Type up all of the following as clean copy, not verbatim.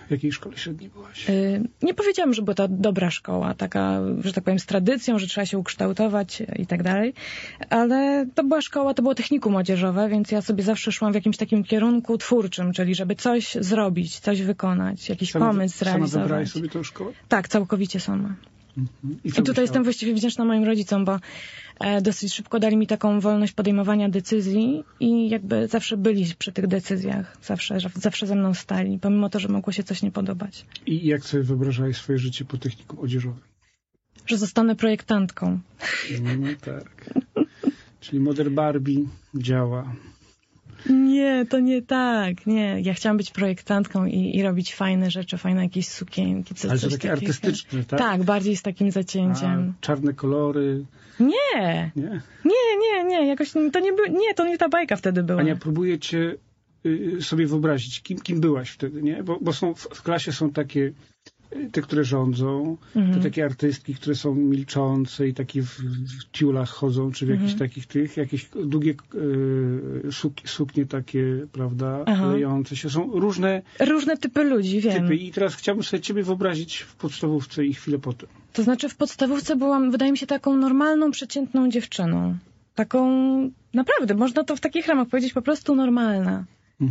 W jakiej szkole średniej byłaś? Nie powiedziałam, że była to dobra szkoła, taka, że tak powiem, z tradycją, że trzeba się ukształtować i tak dalej, ale to była szkoła, to było technikum młodzieżowe, więc ja sobie zawsze szłam w jakimś takim kierunku twórczym, czyli żeby coś zrobić, coś wykonać, jakiś pomysł zrealizować. Sama wybrałaś sobie tę szkołę? Tak, całkowicie sama. I tutaj jestem właściwie wdzięczna moim rodzicom, bo dosyć szybko dali mi taką wolność podejmowania decyzji i jakby zawsze byli przy tych decyzjach. Zawsze ze mną stali, pomimo to, że mogło się coś nie podobać. I jak sobie wyobrażałeś swoje życie po technikum odzieżowym? Że zostanę projektantką. No tak. Czyli Modern Barbie działa. Nie, to nie tak. Nie, ja chciałam być projektantką i robić fajne rzeczy, fajne jakieś sukienki. Ale to takie artystyczne, tak? Tak, bardziej z takim zacięciem. A czarne kolory? Nie. Nie. Jakoś to nie było. Nie, to nie ta bajka wtedy była. Ania, próbuję cię sobie wyobrazić, kim byłaś wtedy, nie? Bo są w klasie są takie te, które rządzą, te takie artystki, które są milczące i takie w tiulach chodzą, czy w jakichś takich jakieś długie suknie takie, prawda, lejące się. Są różne typy ludzi, wiem. Typy. I teraz chciałbym sobie ciebie wyobrazić w podstawówce i chwilę potem. To znaczy w podstawówce byłam, wydaje mi się, taką normalną, przeciętną dziewczyną. Taką, naprawdę, można to w takich ramach powiedzieć, po prostu normalna.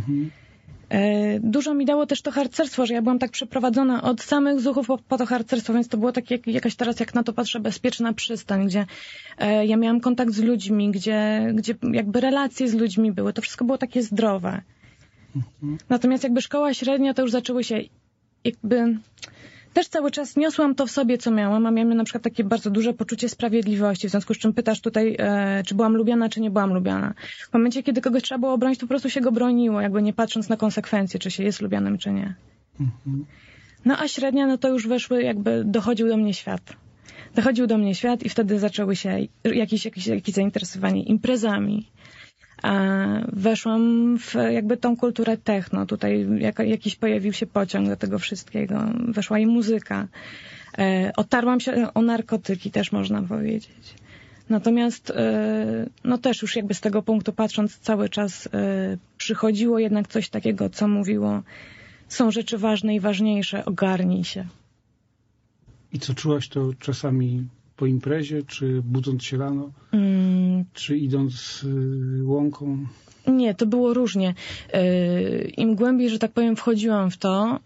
Dużo mi dało też to harcerstwo, że ja byłam tak przeprowadzona od samych Zuchów po to harcerstwo, więc to było takie jakaś teraz, jak na to patrzę, bezpieczna przystań, gdzie ja miałam kontakt z ludźmi, gdzie jakby relacje z ludźmi były. To wszystko było takie zdrowe. Natomiast jakby szkoła średnia, to już zaczęły się jakby... Też cały czas niosłam to w sobie, co miałam, a miałam na przykład takie bardzo duże poczucie sprawiedliwości, w związku z czym pytasz tutaj, czy byłam lubiana, czy nie byłam lubiana. W momencie, kiedy kogoś trzeba było obronić, to po prostu się go broniło, jakby nie patrząc na konsekwencje, czy się jest lubianym, czy nie. No a średnia, no to już dochodził do mnie świat. Dochodził do mnie świat i wtedy zaczęły się jakieś zainteresowanie imprezami. Weszłam w jakby tą kulturę techno. Tutaj jakiś pojawił się pociąg do tego wszystkiego. Weszła i muzyka. Otarłam się o narkotyki, też można powiedzieć. Natomiast no też już jakby z tego punktu patrząc cały czas przychodziło jednak coś takiego, co mówiło, są rzeczy ważne i ważniejsze, ogarnij się. I co czułaś to czasami po imprezie, czy budząc się rano, czy idąc łąką? Nie, to było różnie. Im głębiej, że tak powiem, wchodziłam w to,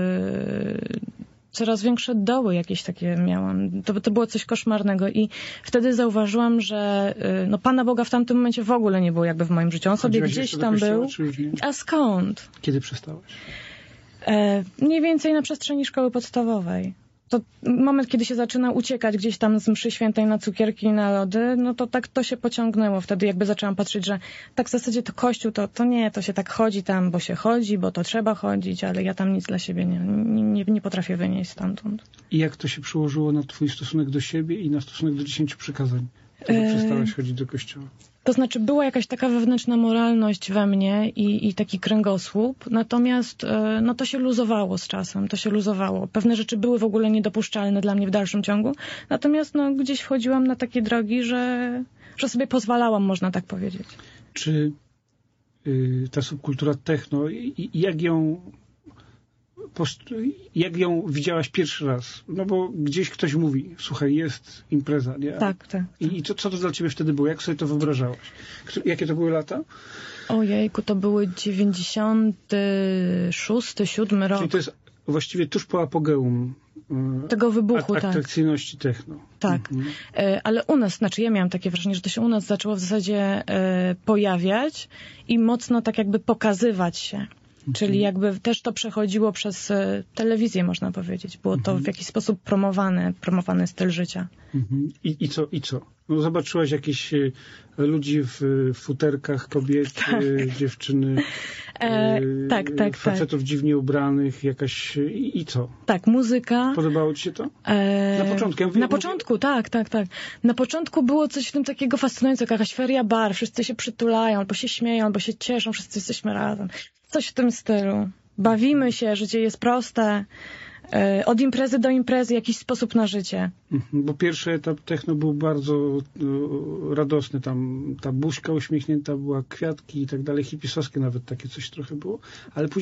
coraz większe doły jakieś takie miałam. To było coś koszmarnego i wtedy zauważyłam, że no Pana Boga w tamtym momencie w ogóle nie było jakby w moim życiu. On sobie gdzieś tam był. A skąd? Kiedy przestałaś? Mniej więcej na przestrzeni szkoły podstawowej. To moment, kiedy się zaczyna uciekać gdzieś tam z mszy świętej na cukierki i na lody, no to tak to się pociągnęło. Wtedy jakby zaczęłam patrzeć, że tak w zasadzie to Kościół, to nie, to się tak chodzi tam, bo się chodzi, bo to trzeba chodzić, ale ja tam nic dla siebie nie potrafię wynieść stamtąd. I jak to się przełożyło na twój stosunek do siebie i na stosunek do 10 przykazań? To, że przestałaś chodzić do kościoła. To znaczy była jakaś taka wewnętrzna moralność we mnie i taki kręgosłup, natomiast no to się luzowało z czasem, to się luzowało. Pewne rzeczy były w ogóle niedopuszczalne dla mnie w dalszym ciągu, natomiast no gdzieś wchodziłam na takie drogi, że sobie pozwalałam, można tak powiedzieć. Czy ta subkultura techno, jak ją widziałaś pierwszy raz? No bo gdzieś ktoś mówi, słuchaj, jest impreza, nie? Tak. I co to dla ciebie wtedy było? Jak sobie to wyobrażałaś? Jakie to były lata? Ojejku, to były 96, 7 rok. Czyli to jest właściwie tuż po apogeum tego wybuchu, atrakcyjności techno. Tak. Ale u nas, znaczy ja miałam takie wrażenie, że to się u nas zaczęło w zasadzie pojawiać i mocno tak jakby pokazywać się. Czyli jakby też to przechodziło przez telewizję, można powiedzieć. Było to w jakiś sposób promowany styl życia. I co? No zobaczyłaś jakieś ludzi w futerkach, kobiety, dziewczyny, facetów dziwnie ubranych, jakaś... I co? Tak, muzyka. Podobało ci się to? Na początku. Na początku, tak. Na początku było coś w tym takiego fascynującego, jakaś feria bar, wszyscy się przytulają, albo się śmieją, albo się cieszą, wszyscy jesteśmy razem. Coś w tym stylu. Bawimy się, życie jest proste. Od imprezy do imprezy, jakiś sposób na życie. Bo pierwszy etap techno był bardzo radosny. Tam ta buźka uśmiechnięta była, kwiatki i tak dalej, hipisowskie nawet takie coś trochę było. Ale później